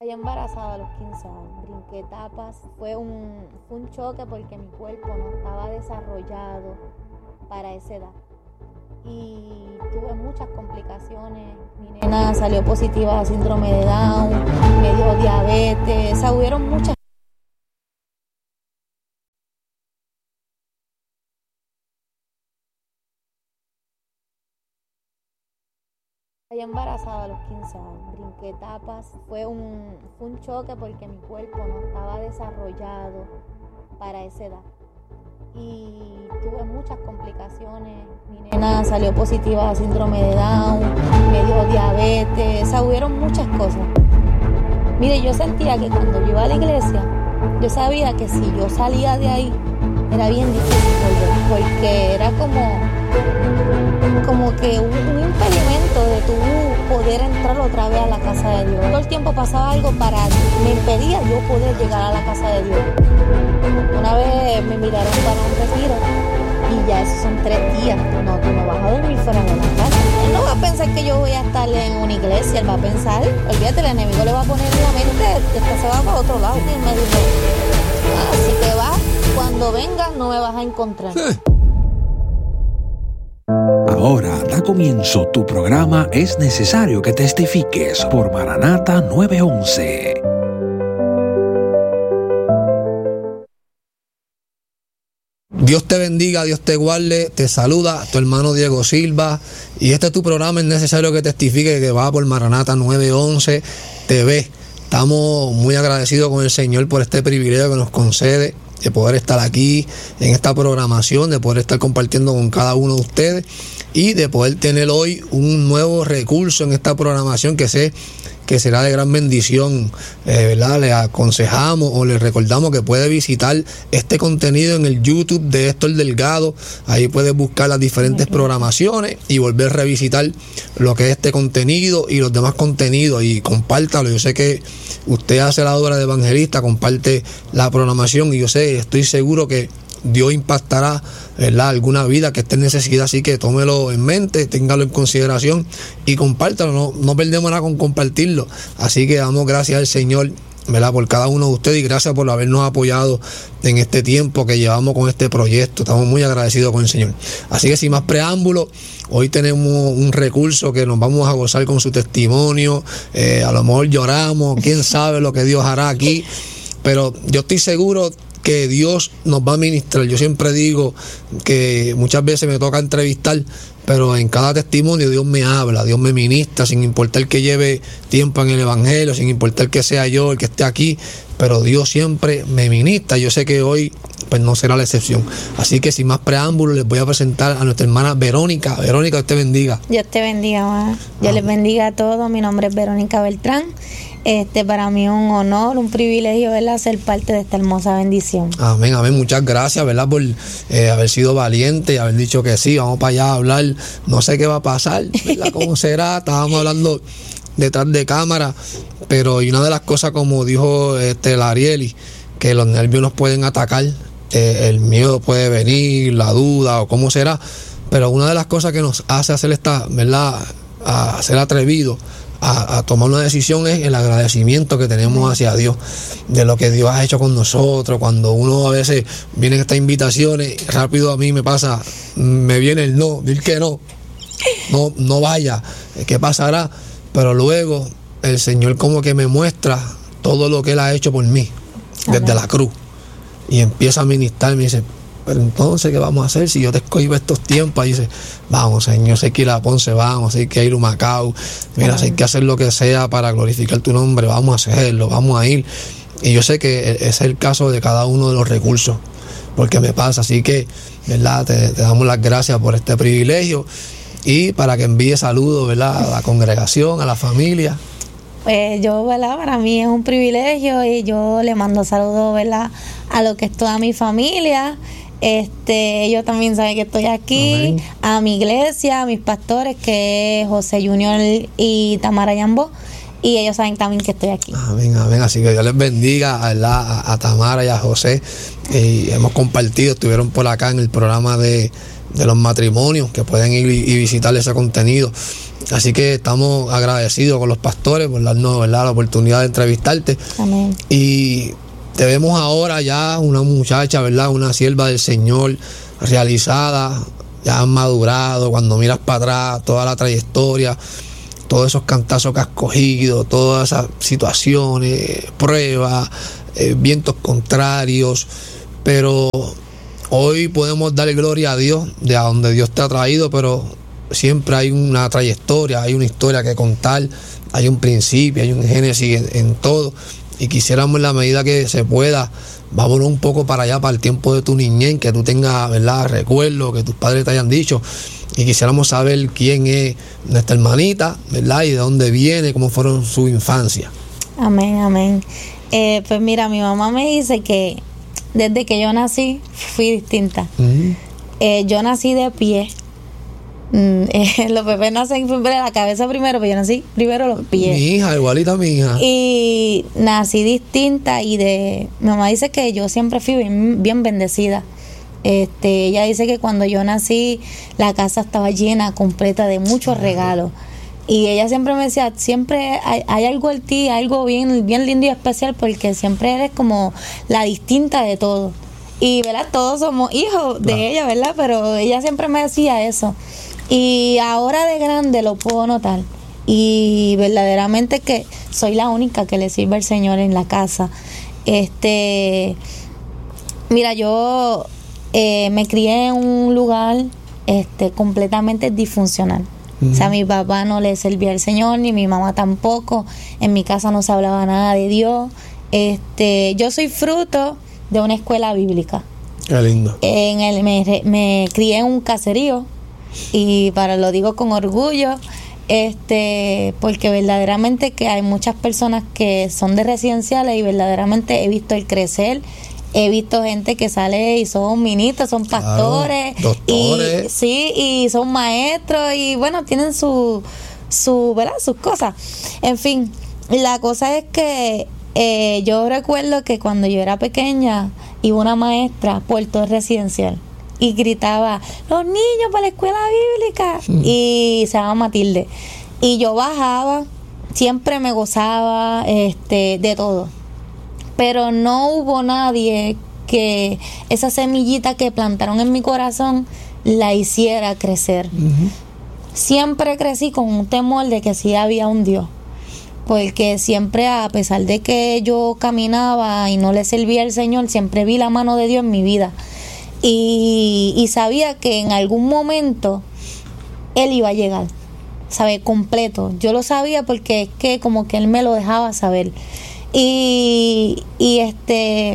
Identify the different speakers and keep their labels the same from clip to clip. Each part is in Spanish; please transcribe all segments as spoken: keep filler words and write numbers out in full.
Speaker 1: Estoy embarazada a los quince años, brinqué etapas, fue un, fue un choque porque mi cuerpo no estaba desarrollado para esa edad y tuve muchas complicaciones. Mi nena salió positiva a síndrome de Down, me dio diabetes, o sea, hubieron muchas. Estoy embarazada a los quince años, brinqué etapas, fue un, fue un choque porque mi cuerpo no estaba desarrollado para esa edad y tuve muchas complicaciones. Mi nena salió positiva a síndrome de Down, me dio diabetes, o sea, hubieron muchas cosas. Mire, yo sentía que cuando yo iba a la iglesia, yo sabía que si yo salía de ahí, era bien difícil volver, porque era como... como que un, un impedimento de tu poder entrar otra vez a la casa de Dios. Todo el tiempo pasaba algo para me impedía yo poder llegar a la casa de Dios. Una vez me miraron para un retiro y ya esos son tres días. No, tú no vas a dormir fuera de la casa. Él no va a pensar que yo voy a estar en una iglesia, él va a pensar, olvídate, el enemigo le va a poner en la mente, después se va para otro lado. Y me dijo, ah, si te vas, cuando vengas no me vas a encontrar.
Speaker 2: Ahora da comienzo tu programa Es Necesario que Testifiques por Maranata nueve once.
Speaker 3: Dios te bendiga, Dios te guarde, te saluda tu hermano Diego Silva y este es tu programa Es Necesario que Testifique, que va por Maranata nueve once T V. Estamos muy agradecidos con el Señor por este privilegio que nos concede de poder estar aquí en esta programación, de poder estar compartiendo con cada uno de ustedes y de poder tener hoy un nuevo recurso en esta programación que sé que será de gran bendición, eh, ¿verdad? Le aconsejamos o le recordamos que puede visitar este contenido en el YouTube de Héctor Delgado. Ahí puedes buscar las diferentes programaciones y volver a revisitar lo que es este contenido y los demás contenidos y compártalo. Yo sé que usted hace la obra de evangelista, comparte la programación y yo sé, estoy seguro que Dios impactará, ¿verdad?, alguna vida que esté en necesidad, así que tómelo en mente, téngalo en consideración y compártalo, no, no perdemos nada con compartirlo. Así que damos gracias al Señor, ¿verdad?, por cada uno de ustedes y gracias por habernos apoyado en este tiempo que llevamos con este proyecto. Estamos muy agradecidos con el Señor. Así que sin más preámbulos, hoy tenemos un recurso que nos vamos a gozar con su testimonio. Eh, a lo mejor lloramos, quién sabe lo que Dios hará aquí, pero yo estoy seguro que Dios nos va a ministrar. Yo siempre digo que muchas veces me toca entrevistar, pero en cada testimonio Dios me habla, Dios me ministra, sin importar que lleve tiempo en el Evangelio, sin importar que sea yo el que esté aquí, pero Dios siempre me ministra. Yo sé que hoy pues no será la excepción. Así que sin más preámbulos les voy a presentar a nuestra hermana Verónica. Verónica, Dios te bendiga.
Speaker 1: Dios te bendiga, ma. Dios ah. les bendiga a todos. Mi nombre es Verónica Beltrán. Este, para mí es un honor, un privilegio, ¿verdad?, ser parte de esta hermosa bendición. Amén,
Speaker 3: amén. Muchas gracias, ¿verdad?, por eh, haber sido valiente y haber dicho que sí, vamos para allá a hablar. No sé qué va a pasar, ¿verdad?, cómo será. Estábamos hablando detrás de cámara, pero y una de las cosas, como dijo este, la Arieli, que los nervios nos pueden atacar, eh, el miedo puede venir, la duda o cómo será, pero una de las cosas que nos hace hacer esta, ¿verdad?, a ser atrevido A, a tomar una decisión es el agradecimiento que tenemos hacia Dios, de lo que Dios ha hecho con nosotros. Cuando uno a veces vienen estas invitaciones, rápido a mí me pasa, me viene el no, decir que no, no, no vaya, ¿qué pasará? Pero luego el Señor como que me muestra todo lo que Él ha hecho por mí, desde Amén. La cruz, y empieza a ministrar, me dice, pero entonces, ¿qué vamos a hacer? Si yo te escojo estos tiempos, ahí dice, vamos, Señor, sé que ir a Ponce, vamos, hay que ir a Humacao, mira, hay que hacer lo que sea para glorificar tu nombre, vamos a hacerlo, vamos a ir. Y yo sé que ese es el caso de cada uno de los recursos, porque me pasa, así que, ¿verdad?, te, te damos las gracias por este privilegio y para que envíe saludos, ¿verdad?, a la congregación, a la familia.
Speaker 1: Pues yo, ¿verdad?, para mí es un privilegio y yo le mando saludos, ¿verdad?, a lo que es toda mi familia. Este, ellos también saben que estoy aquí. Amén. A mi iglesia, a mis pastores, que es José Junior y Tamara Yambo, y ellos saben también que estoy aquí.
Speaker 3: Amén, amén. Así que Dios les bendiga, ¿verdad?, a, a Tamara y a José. Y hemos compartido, estuvieron por acá en el programa de, de los matrimonios, que pueden ir y visitar ese contenido. Así que estamos agradecidos con los pastores por darnos, ¿verdad?, la oportunidad de entrevistarte.
Speaker 1: Amén.
Speaker 3: Y te vemos ahora ya una muchacha, ¿verdad?, una sierva del Señor realizada, ya has madurado. Cuando miras para atrás toda la trayectoria, todos esos cantazos que has cogido, todas esas situaciones, pruebas, eh, vientos contrarios, pero hoy podemos darle gloria a Dios de a donde Dios te ha traído, pero siempre hay una trayectoria, hay una historia que contar, hay un principio, hay un génesis en, en todo, y quisiéramos, en la medida que se pueda, vámonos un poco para allá, para el tiempo de tu niñez, que tú tengas, ¿verdad?, recuerdos que tus padres te hayan dicho, y quisiéramos saber quién es nuestra hermanita, ¿verdad?, y de dónde viene, cómo fueron su infancia. Amén, amén.
Speaker 1: Eh, pues mira, mi mamá me dice que desde que yo nací fui distinta. Uh-huh. Eh, yo nací de pie. Mm, eh, los bebés nacen primero la cabeza primero, pero yo nací primero los pies.
Speaker 3: Mi hija, igualita a mi hija.
Speaker 1: Y nací distinta, y de mi mamá dice que yo siempre fui bien, bien bendecida. Este, ella dice que cuando yo nací la casa estaba llena, completa de muchos regalos. Y ella siempre me decía, siempre hay, hay algo en ti, algo bien, bien lindo y especial, porque siempre eres como la distinta de todo. Y, ¿verdad?, todos somos hijos de claro. ella, ¿verdad? Pero ella siempre me decía eso. Y ahora de grande lo puedo notar. Y verdaderamente que soy la única que le sirve al Señor en la casa. Este, mira, yo eh, me crié en un lugar este, completamente disfuncional. Uh-huh. O sea, mi papá no le servía al Señor, ni mi mamá tampoco. En mi casa no se hablaba nada de Dios. Este, yo soy fruto de una escuela bíblica.
Speaker 3: Qué lindo.
Speaker 1: En el, me, me crié en un caserío, y para lo digo con orgullo, este, porque verdaderamente que hay muchas personas que son de residenciales, y verdaderamente he visto el crecer. He visto gente que sale y son ministros, son pastores,
Speaker 3: claro, doctores.
Speaker 1: Y sí, y son maestros, y bueno, tienen su, su, ¿verdad?, sus cosas. En fin, la cosa es que eh, yo recuerdo que cuando yo era pequeña iba una maestra por todo el residencial y gritaba, los niños para la escuela bíblica, mm. y se llama Matilde. Y yo bajaba, siempre me gozaba este, de todo. Pero no hubo nadie que esa semillita que plantaron en mi corazón la hiciera crecer. Uh-huh. Siempre crecí con un temor de que sí había un Dios, porque siempre, a pesar de que yo caminaba y no le servía al Señor, siempre vi la mano de Dios en mi vida, y, y sabía que en algún momento Él iba a llegar, ¿sabe?, completo. Yo lo sabía porque es que como que Él me lo dejaba saber. Y, y este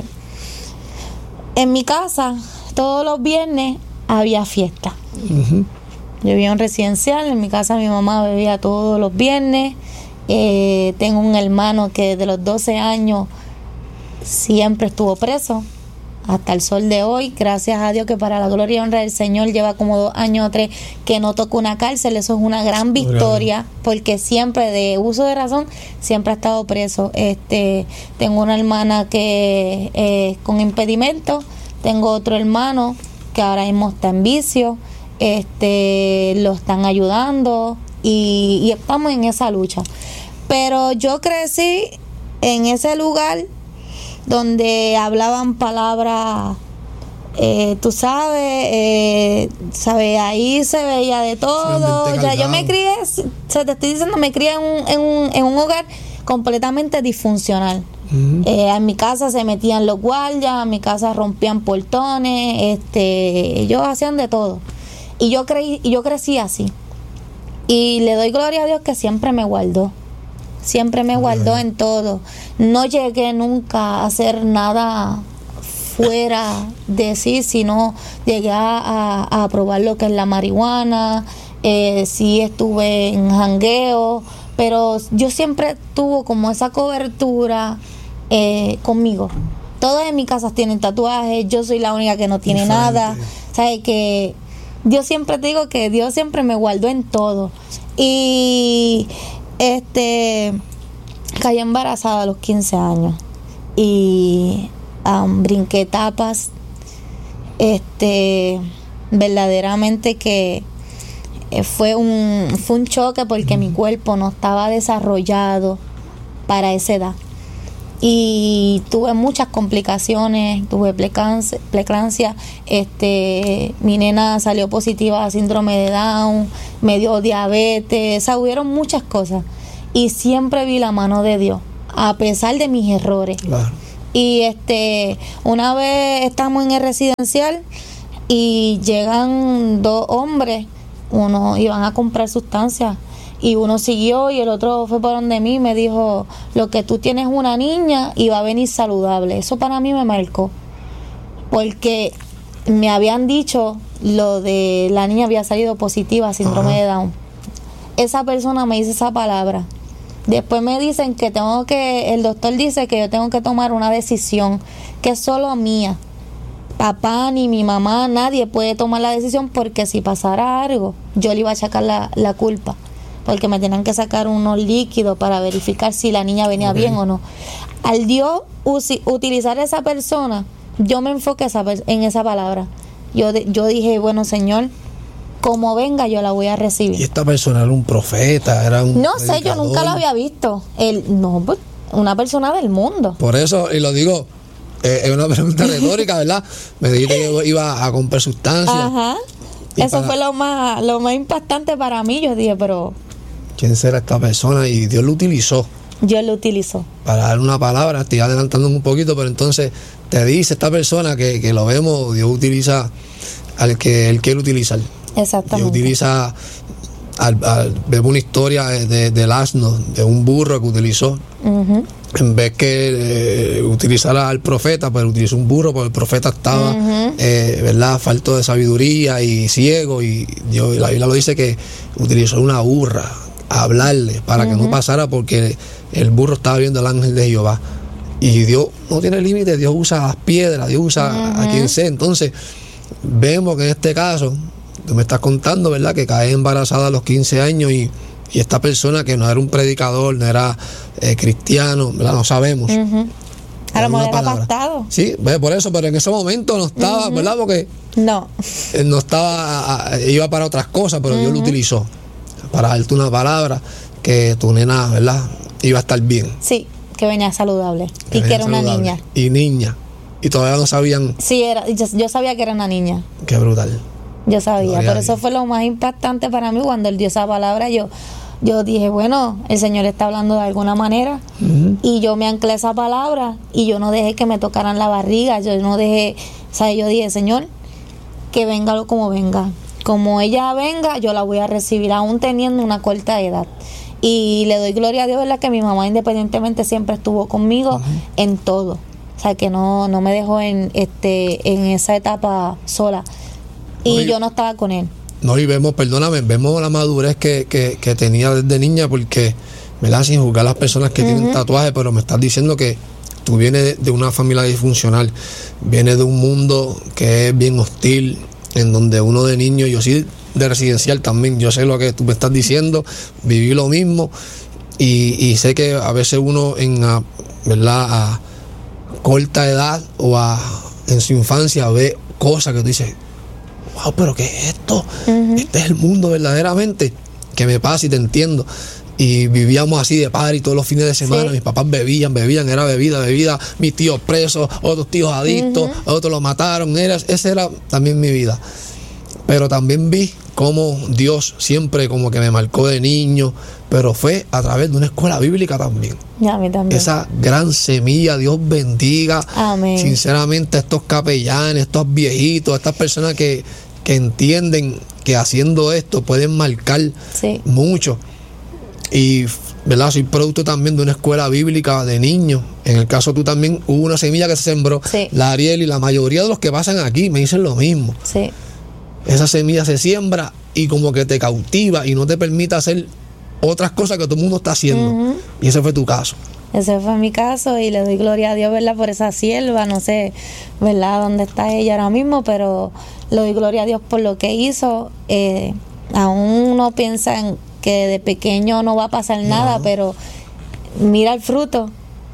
Speaker 1: en mi casa todos los viernes había fiesta. Uh-huh. Yo vivía en residencial, en mi casa mi mamá bebía todos los viernes. Eh, tengo un hermano que desde los doce años siempre estuvo preso hasta el sol de hoy. Gracias a Dios que para la gloria y honra del Señor lleva como dos años o tres que no tocó una cárcel. Eso es una gran victoria, porque siempre, de uso de razón, siempre ha estado preso. Este, tengo una hermana que eh, con impedimento, tengo otro hermano que ahora mismo está en vicio, este, lo están ayudando, y, y estamos en esa lucha. Pero yo crecí en ese lugar donde hablaban palabras, eh, tú sabes, eh, sabes, ahí se veía de todo. O sea, yo me crié, se te estoy diciendo, me crié en un, en un, en un hogar completamente disfuncional. Uh-huh. Eh, en mi casa se metían los guardias, en mi casa rompían portones, este, ellos hacían de todo. Y yo creí, y yo crecí así. Y le doy gloria a Dios que siempre me guardó. Siempre me guardó en todo. No llegué nunca a hacer nada fuera de sí, sino llegué a, a, a probar lo que es la marihuana. Eh, sí estuve en jangueo, pero yo siempre tuve como esa cobertura eh, conmigo. Todos en mi casa tienen tatuajes, yo soy la única que no tiene Diferente. nada. ¿Sabes? Que Dios, siempre te digo que Dios siempre me guardó en todo. Y este caí embarazada a los quince años y um, brinqué etapas. Este verdaderamente que eh, fue un, fue un choque porque mi cuerpo no estaba desarrollado para esa edad. Y tuve muchas complicaciones, tuve preeclampsia, preeclampsia, este, mi nena salió positiva a síndrome de Down, me dio diabetes, o sea, hubieron muchas cosas. Y siempre vi la mano de Dios, a pesar de mis errores.
Speaker 3: Claro.
Speaker 1: Y este, una vez estamos en el residencial y llegan dos hombres, uno iban a comprar sustancias. Y uno siguió y el otro fue por donde mí y me dijo, lo que tú tienes es una niña y va a venir saludable. Eso para mí me marcó, porque me habían dicho lo de la niña había salido positiva a síndrome Ajá. de Down. Esa persona me dice esa palabra. Después me dicen que tengo que, el doctor dice que yo tengo que tomar una decisión que es solo mía. Papá ni mi mamá, nadie puede tomar la decisión, porque si pasara algo, yo le iba a achacar la, la culpa. Porque me tenían que sacar unos líquidos para verificar si la niña venía okay. bien o no. Al Dios usi, utilizar a esa persona, yo me enfoqué esa, en esa palabra. Yo, yo dije, bueno, Señor, como venga, yo la voy a recibir.
Speaker 3: ¿Y esta persona era un profeta? Era un
Speaker 1: No sé, yo nunca lo había visto. Él, no, una persona del mundo.
Speaker 3: Por eso, y lo digo, eh, es una pregunta retórica, ¿verdad? Me dijiste que iba a comprar sustancias.
Speaker 1: Ajá. Eso para... fue lo más, lo más impactante para mí. Yo dije, pero...
Speaker 3: ¿quién será esta persona? Y Dios lo utilizó.
Speaker 1: Dios lo utilizó. Para
Speaker 3: dar una palabra, estoy adelantando un poquito, pero entonces te dice esta persona que, que lo vemos, Dios utiliza al que Él quiere utilizar.
Speaker 1: Exactamente.
Speaker 3: Dios utiliza, al, al, vemos una historia de, de, del asno, de un burro que utilizó. Uh-huh. En vez que eh, utilizara al profeta, pues utilizó un burro, porque el profeta estaba, uh-huh. eh, ¿verdad?, falto de sabiduría y ciego, y Dios, la Biblia lo dice que utilizó una burra a hablarle para uh-huh. que no pasara, porque el burro estaba viendo al ángel de Jehová. Y Dios no tiene límite, Dios usa las piedras, Dios usa uh-huh. a quien sea. Entonces, vemos que en este caso, tú me estás contando, ¿verdad?, que cae embarazada a los quince años y, y esta persona que no era un predicador, no era eh, cristiano, ¿verdad?, no sabemos.
Speaker 1: Uh-huh. A lo mejor era pastado.
Speaker 3: Sí, por eso, pero en ese momento no estaba, uh-huh. ¿verdad?, porque
Speaker 1: no,
Speaker 3: no estaba, iba para otras cosas, pero uh-huh. Dios lo utilizó para darte una palabra que tu nena, ¿verdad?, iba a estar bien.
Speaker 1: Sí, que venía saludable que y venía que era saludable. Una niña.
Speaker 3: Y niña. Y todavía no sabían.
Speaker 1: Sí, era, yo, yo sabía que era una niña.
Speaker 3: Qué brutal.
Speaker 1: Yo sabía, pero eso fue lo más impactante para mí cuando él dio esa palabra. Yo, yo dije, bueno, el Señor está hablando de alguna manera. Uh-huh. Y yo me anclé a esa palabra y yo no dejé que me tocaran la barriga. Yo no dejé, o sea, yo dije, Señor, que venga como venga. Como ella venga, yo la voy a recibir, aún teniendo una corta edad. Y le doy gloria a Dios, ¿verdad?, que mi mamá independientemente siempre estuvo conmigo uh-huh. en todo. O sea, que no, no me dejó en, este, en esa etapa sola. Y, no, y yo no estaba con él.
Speaker 3: No, y vemos, perdóname, vemos la madurez que, que, que tenía desde niña, porque, ¿verdad?, sin juzgar a las personas que uh-huh. tienen tatuajes, pero me estás diciendo que tú vienes de, de una familia disfuncional, vienes de un mundo que es bien hostil, en donde uno de niño, yo sí de residencial también, yo sé lo que tú me estás diciendo, viví lo mismo, y, y sé que a veces uno en a, ¿verdad?, a corta edad o a, en su infancia ve cosas que tú dices, wow, pero ¿qué es esto? Uh-huh. Este es el mundo verdaderamente, que me pasa y te entiendo. Y vivíamos así de party todos los fines de semana. Sí. Mis papás bebían, bebían, era bebida, bebida. Mis tíos presos, otros tíos adictos, uh-huh. otros los mataron. Era, esa era también mi vida. Pero también vi cómo Dios siempre como que me marcó de niño, pero fue a través de una escuela bíblica también.
Speaker 1: Y a mí también.
Speaker 3: Esa gran semilla, Dios bendiga.
Speaker 1: Amén.
Speaker 3: Sinceramente, estos capellanes, estos viejitos, estas personas que, que entienden que haciendo esto pueden marcar
Speaker 1: sí.
Speaker 3: mucho. Y, ¿verdad?, soy producto también de una escuela bíblica de niños. En el caso tú también hubo una semilla que se sembró.
Speaker 1: Sí.
Speaker 3: La Ariel y la mayoría de los que pasan aquí me dicen lo mismo.
Speaker 1: Sí.
Speaker 3: Esa semilla se siembra y como que te cautiva y no te permite hacer otras cosas que todo el mundo está haciendo. Uh-huh. Y ese fue tu caso.
Speaker 1: Ese fue mi caso y le doy gloria a Dios, ¿verdad?, por esa sierva. No sé, ¿verdad?, dónde está ella ahora mismo, pero le doy gloria a Dios por lo que hizo. Eh, aún uno piensa en que de pequeño no va a pasar nada, no. pero mira el fruto.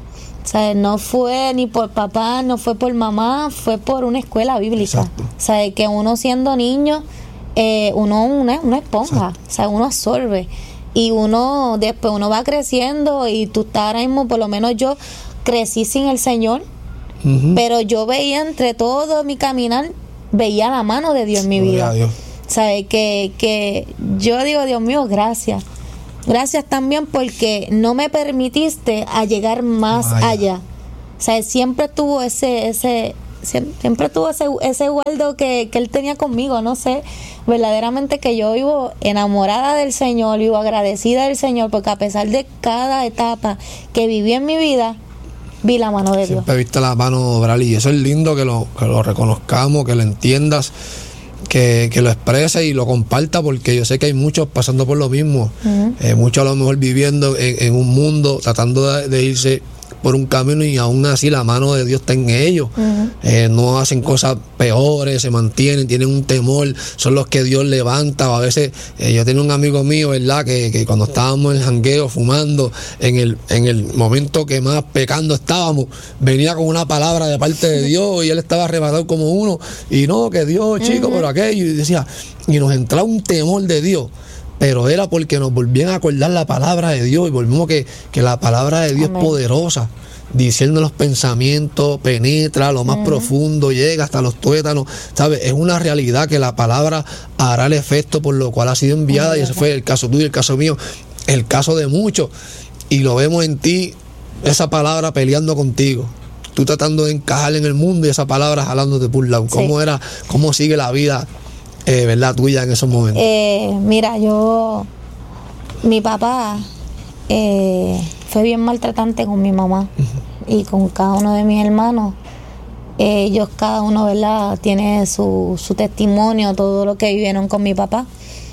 Speaker 1: O sea, no fue ni por papá, no fue por mamá, fue por una escuela bíblica.
Speaker 3: Exacto.
Speaker 1: O sea, que uno siendo niño, eh, uno una, una esponja, exacto. O sea, uno absorbe. Y uno, después uno va creciendo y tú estás ahora mismo, por lo menos yo crecí sin el Señor, uh-huh. Pero yo veía entre todo mi caminar, veía la mano de Dios en mi vida. ¿Sabes? Que, que yo digo, Dios mío, gracias. Gracias también porque no me permitiste a llegar más Vaya. allá. O sea, siempre tuvo ese, ese, siempre tuvo ese, ese guardo que, que él tenía conmigo, no sé, verdaderamente que yo vivo enamorada del Señor, vivo agradecida del Señor, porque a pesar de cada etapa que viví en mi vida, vi la mano de Dios.
Speaker 3: Siempre viste la mano obrar y eso es lindo que lo, que lo reconozcamos, que lo entiendas, que, que lo expreses y lo compartas, porque yo sé que hay muchos pasando por lo mismo, uh-huh. eh, muchos a lo mejor viviendo en, en un mundo, tratando de, de irse por un camino y aún así la mano de Dios está en ellos. Uh-huh. Eh, no hacen cosas peores, se mantienen, tienen un temor, son los que Dios levanta. O a veces, eh, yo tenía un amigo mío, ¿verdad? Que, que cuando estábamos en el jangueo, fumando, en el, en el momento que más pecando estábamos, venía con una palabra de parte de Dios y él estaba arrebatado como uno. Y no, que Dios, chico, uh-huh. por aquello. Y decía, y nos entraba un temor de Dios. Pero era porque nos volvían a acordar la palabra de Dios y volvimos que, que la palabra de Dios Amén. Es poderosa, diciendo los pensamientos, penetra lo más uh-huh. profundo, llega hasta los tuétanos, ¿sabes? Es una realidad que la palabra hará el efecto por lo cual ha sido enviada, uh-huh. y ese fue el caso tuyo, el caso mío, el caso de muchos, y lo vemos en ti, esa palabra peleando contigo, tú tratando de encajar en el mundo y esa palabra jalándote por un lado. ¿Cómo sí. era, cómo sigue la vida Eh, ¿verdad? tuya en esos momentos?
Speaker 1: Eh, mira, yo, mi papá eh, fue bien maltratante con mi mamá uh-huh. y con cada uno de mis hermanos. Eh, ellos, cada uno, ¿verdad? Tiene su, su testimonio, todo lo que vivieron con mi papá.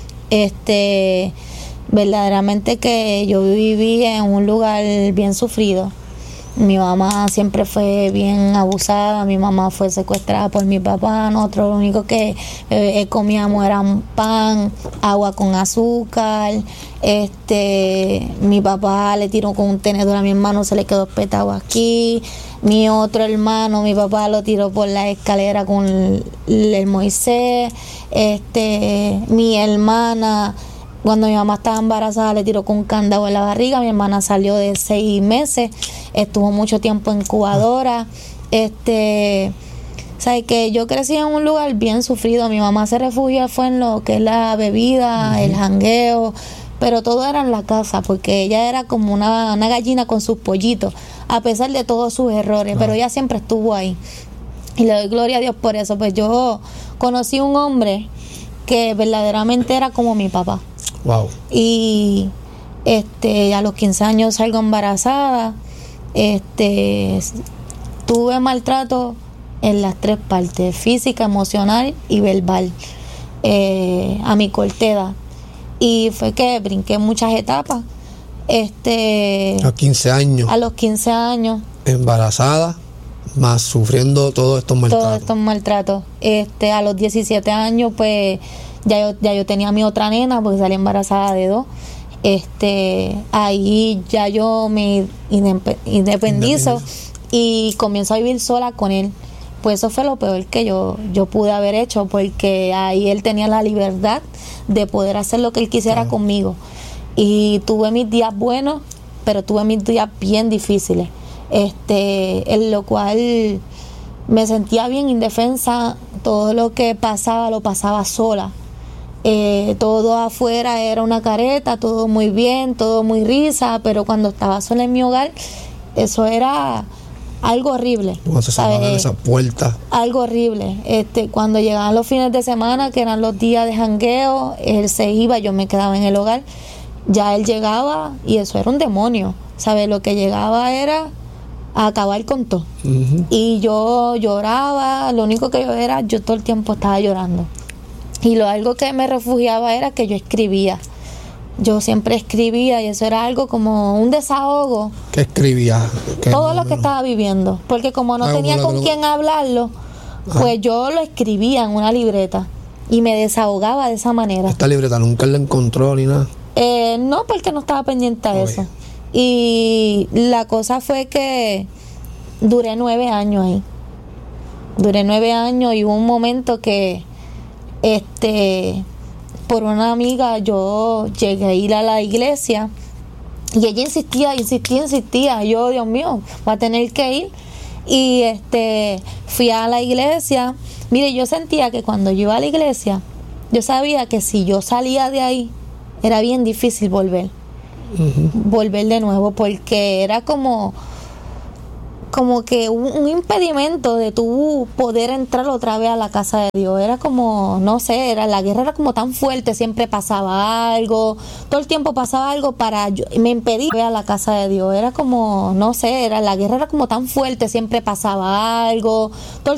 Speaker 1: Este, verdaderamente que yo viví en un lugar bien sufrido. Mi mamá siempre fue bien abusada, mi mamá fue secuestrada por mi papá, nosotros lo único que eh, comíamos era pan, agua con azúcar, este, mi papá le tiró con un tenedor a mi hermano, se le quedó espetado aquí, mi otro hermano, mi papá lo tiró por la escalera con el, el Moisés, este, mi hermana, cuando mi mamá estaba embarazada le tiró con un candado en la barriga, mi hermana salió de seis meses, estuvo mucho tiempo en incubadora, este, o sea, que yo crecí en un lugar bien sufrido, mi mamá se refugió fue en lo que es la bebida, uh-huh. el jangueo, pero todo era en la casa, porque ella era como una, una gallina con sus pollitos, a pesar de todos sus errores, uh-huh. pero ella siempre estuvo ahí, y le doy gloria a Dios por eso. Pues yo conocí un hombre que verdaderamente era como mi papá.
Speaker 3: Wow.
Speaker 1: Y este a los quince años salgo embarazada, este tuve maltrato en las tres partes, física, emocional y verbal, eh, a mi corta edad, y fue que brinqué muchas etapas. Este
Speaker 3: a quince años
Speaker 1: a los quince años
Speaker 3: embarazada, más sufriendo todos estos maltratos
Speaker 1: todos estos maltratos este a los diecisiete años pues Ya yo, ya yo tenía a mi otra nena porque salí embarazada de dos. Este, ahí ya yo me indep- independizo y comienzo a vivir sola con él. Pues eso fue lo peor que yo, yo pude haber hecho, porque ahí él tenía la libertad de poder hacer lo que él quisiera, claro, conmigo. Y tuve mis días buenos, pero tuve mis días bien difíciles. Este, en lo cual me sentía bien indefensa, todo lo que pasaba lo pasaba sola. Eh, todo afuera era una careta, todo muy bien, todo muy risa, pero cuando estaba sola en mi hogar, eso era algo horrible.
Speaker 3: Cuando se cerraban esas puertas.
Speaker 1: Algo horrible. Este, cuando llegaban los fines de semana, que eran los días de jangueo, él se iba, yo me quedaba en el hogar. Ya él llegaba y eso era un demonio, ¿sabes? Lo que llegaba era a acabar con todo. Uh-huh. Y yo lloraba, lo único que yo era, yo todo el tiempo estaba llorando. Y lo algo que me refugiaba era que yo escribía. Yo siempre escribía y eso era algo como un desahogo.
Speaker 3: ¿Qué escribía? ¿Qué
Speaker 1: Todo lo que estaba viviendo. Porque como no ah, tenía con lo... quién hablarlo, ah. pues yo lo escribía en una libreta y me desahogaba de esa manera.
Speaker 3: ¿Esta libreta nunca la encontró ni nada?
Speaker 1: Eh, no, porque no estaba pendiente a Oye. eso. Y la cosa fue que duré nueve años ahí. Duré nueve años y hubo un momento que, este, por una amiga yo llegué a ir a la iglesia y ella insistía, insistía, insistía. Yo, Dios mío, voy a tener que ir. Y este, fui a la iglesia. Mire, yo sentía que cuando yo iba a la iglesia, yo sabía que si yo salía de ahí, era bien difícil volver. Uh-huh. Volver de nuevo, porque era como... como que un, un impedimento de tu poder entrar otra vez a la casa de Dios. Era como, no sé, era la guerra era como tan fuerte, siempre pasaba algo, todo el tiempo pasaba algo para yo, me impedía ir a la casa de Dios. Era como, no sé, era la guerra era como tan fuerte, siempre pasaba algo, todo el